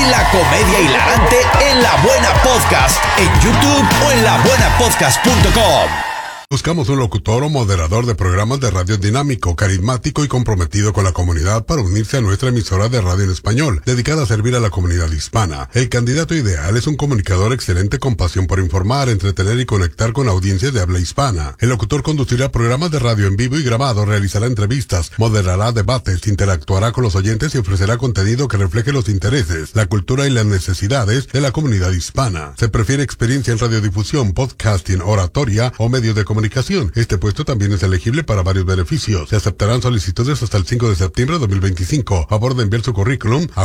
La comedia hilarante en La Buena Podcast, en YouTube o en labuenapodcast.com. Buscamos un locutor o moderador de programas de radio dinámico, carismático y comprometido con la comunidad para unirse a nuestra emisora de radio en español, dedicada a servir a la comunidad hispana. El candidato ideal es un comunicador excelente con pasión por informar, entretener y conectar con audiencias de habla hispana. El locutor conducirá programas de radio en vivo y grabado, realizará entrevistas, moderará debates, interactuará con los oyentes y ofrecerá contenido que refleje los intereses, la cultura y las necesidades de la comunidad hispana. Se prefiere experiencia en radiodifusión, podcasting, oratoria o medios de comunicación. Este puesto también es elegible para varios beneficios. Se aceptarán solicitudes hasta el 5 de septiembre de 2025. Favor de enviar su currículum a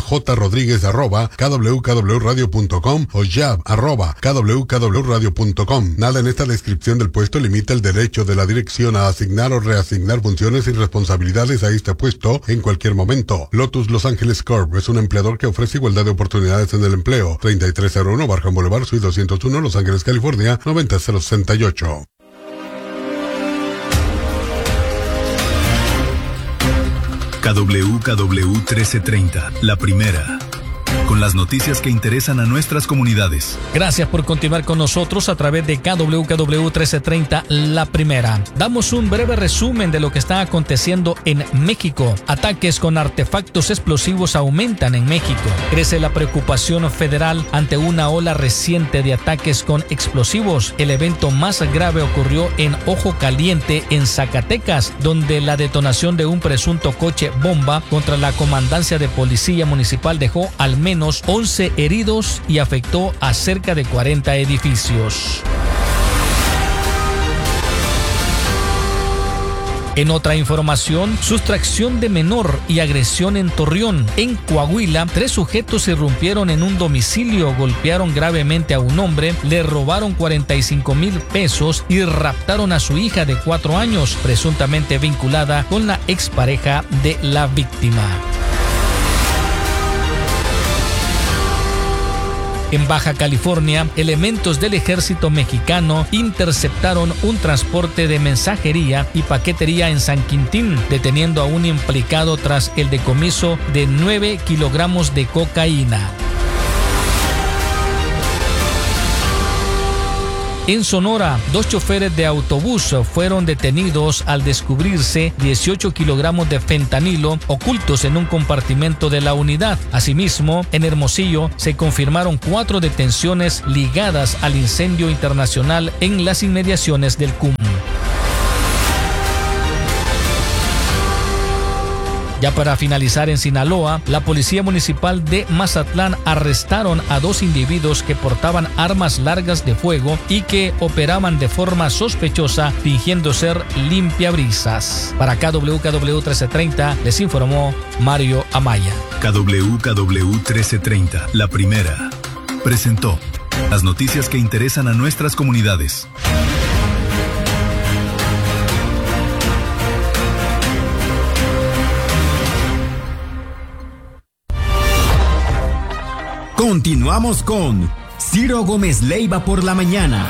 jrodriguez@kwkradio.com o jab@kwkradio.com. Nada en esta descripción del puesto limita el derecho de la dirección a asignar o reasignar funciones y responsabilidades a este puesto en cualquier momento. Lotus Los Ángeles Corp es un empleador que ofrece igualdad de oportunidades en el empleo. 3301 Barham Boulevard, Suite 201, Los Ángeles, California, 90068. KWKW 1330, la primera, con las noticias que interesan a nuestras comunidades. Gracias por continuar con nosotros a través de KWKW 1330, la primera. Damos un breve resumen de lo que está aconteciendo en México. Ataques con artefactos explosivos aumentan en México. Crece la preocupación federal ante una ola reciente de ataques con explosivos. El evento más grave ocurrió en Ojo Caliente, en Zacatecas, donde la detonación de un presunto coche bomba contra la comandancia de policía municipal dejó al menos 11 heridos y afectó a cerca de 40 edificios. En otra información, sustracción de menor y agresión en Torreón. En Coahuila, 3 sujetos irrumpieron en un domicilio, golpearon gravemente a un hombre, le robaron 45,000 pesos y raptaron a su hija de 4 años, presuntamente vinculada con la expareja de la víctima. En Baja California, elementos del ejército mexicano interceptaron un transporte de mensajería y paquetería en San Quintín, deteniendo a un implicado tras el decomiso de 9 kilogramos de cocaína. En Sonora, 2 choferes de autobús fueron detenidos al descubrirse 18 kilogramos de fentanilo ocultos en un compartimento de la unidad. Asimismo, en Hermosillo se confirmaron 4 detenciones ligadas al incendio internacional en las inmediaciones del CUM. Ya para finalizar, en Sinaloa, la policía municipal de Mazatlán arrestaron a 2 individuos que portaban armas largas de fuego y que operaban de forma sospechosa fingiendo ser limpiabrisas. Para KWKW 1330 les informó Mario Amaya. KWKW 1330, la primera, presentó las noticias que interesan a nuestras comunidades. Continuamos con Ciro Gómez Leiva por la mañana.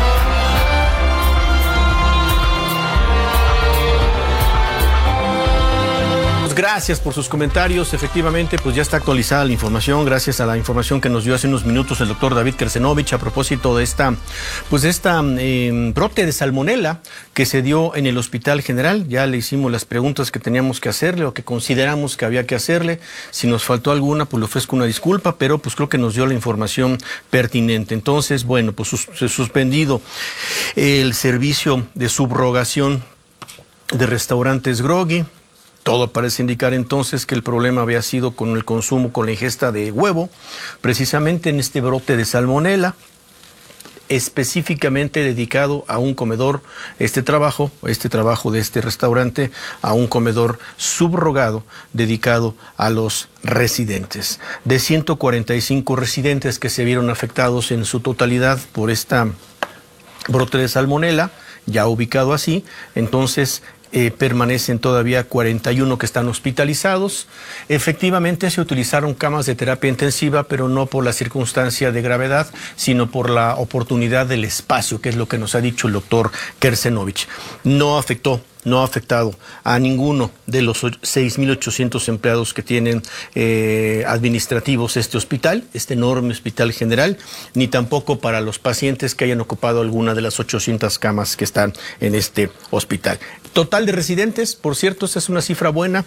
Gracias por sus comentarios. Efectivamente, pues ya está actualizada la información, gracias a la información que nos dio hace unos minutos el doctor David Kersenovich a propósito de esta brote de salmonela que se dio en el Hospital General. Ya le hicimos las preguntas que teníamos que hacerle o que consideramos que había que hacerle. Si nos faltó alguna, pues le ofrezco una disculpa, pero pues creo que nos dio la información pertinente. Entonces, bueno, pues suspendido el servicio de subrogación de restaurantes Groggy. Todo parece indicar entonces que el problema había sido con el consumo, con la ingesta de huevo, precisamente en este brote de salmonela, específicamente dedicado a un comedor, este trabajo de este restaurante, a un comedor subrogado dedicado a los residentes. De 145 residentes que se vieron afectados en su totalidad por esta brote de salmonela, ya ubicado así, entonces permanecen todavía 41 que están hospitalizados. Efectivamente se utilizaron camas de terapia intensiva, pero no por la circunstancia de gravedad, sino por la oportunidad del espacio, que es lo que nos ha dicho el doctor Kersenovich. No afectó no ha afectado a ninguno de los 6,800 empleados que tienen administrativos este hospital, este enorme hospital general, ni tampoco para los pacientes que hayan ocupado alguna de las 800 camas que están en este hospital. Total de residentes, por cierto, esta es una cifra buena,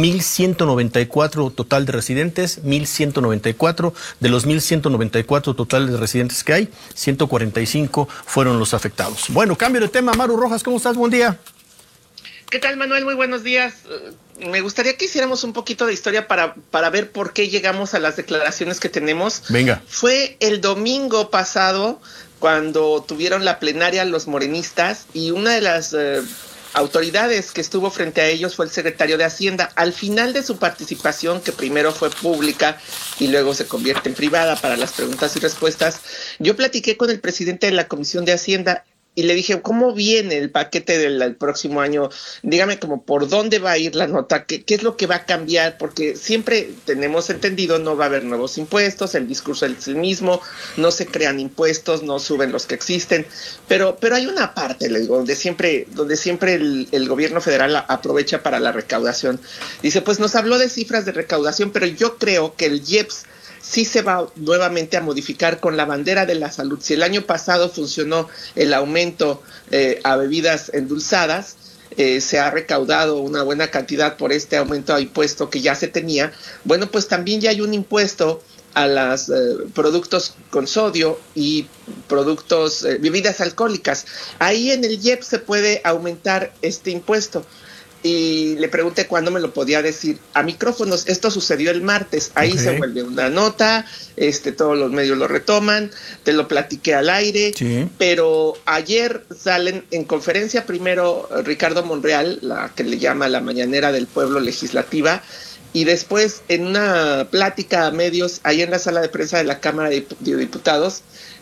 1,194 total de residentes, 1,194. De los 1,194 totales de residentes que hay, 145 fueron los afectados. Bueno, cambio de tema. Maru Rojas, ¿cómo estás? Buen día. ¿Qué tal, Manuel? Muy buenos días. Me gustaría que hiciéramos un poquito de historia para ver por qué llegamos a las declaraciones que tenemos. Venga. Fue el domingo pasado cuando tuvieron la plenaria los morenistas y una de las autoridades que estuvo frente a ellos fue el secretario de Hacienda. Al final de su participación, que primero fue pública y luego se convierte en privada para las preguntas y respuestas, yo platiqué con el presidente de la Comisión de Hacienda y le dije, ¿cómo viene el paquete del próximo año? Dígame como por dónde va a ir la nota, qué es lo que va a cambiar, porque siempre tenemos entendido no va a haber nuevos impuestos, el discurso es el mismo, no se crean impuestos, no suben los que existen, pero hay una parte, le digo, donde siempre el gobierno federal aprovecha para la recaudación. Dice, pues nos habló de cifras de recaudación, pero yo creo que el IEPS sí se va nuevamente a modificar con la bandera de la salud. Si el año pasado funcionó el aumento a bebidas endulzadas, se ha recaudado una buena cantidad por este aumento a impuesto que ya se tenía, bueno, pues también ya hay un impuesto a los productos con sodio y productos, bebidas alcohólicas. Ahí en el IEPS se puede aumentar este impuesto. Y le pregunté cuándo me lo podía decir a micrófonos. Esto sucedió el martes. Ahí se vuelve una nota, todos los medios lo retoman, te lo platiqué al aire. Sí. Pero ayer salen en conferencia primero Ricardo Monreal, la que le llama la mañanera del pueblo legislativa, y después en una plática a medios ahí en la sala de prensa de la Cámara de Diputados,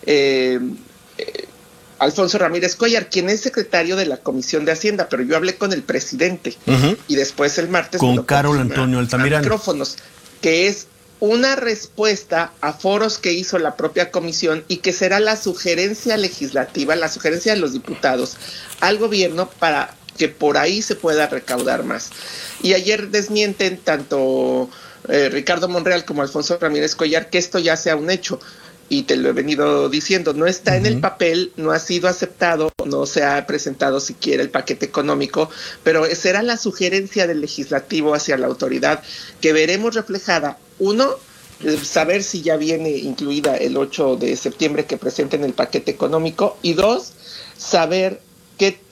Alfonso Ramírez Cuellar, quien es secretario de la Comisión de Hacienda, pero yo hablé con el presidente y después el martes con Carol Antonio Altamirano, micrófonos, que es una respuesta a foros que hizo la propia comisión y que será la sugerencia legislativa, la sugerencia de los diputados al gobierno para que por ahí se pueda recaudar más. Y ayer desmienten tanto Ricardo Monreal como Alfonso Ramírez Cuellar que esto ya sea un hecho. Y te lo he venido diciendo, no está en el papel, no ha sido aceptado, no se ha presentado siquiera el paquete económico, pero será la sugerencia del legislativo hacia la autoridad que veremos reflejada. Uno, saber si ya viene incluida el 8 de septiembre que presenten el paquete económico, y dos, saber qué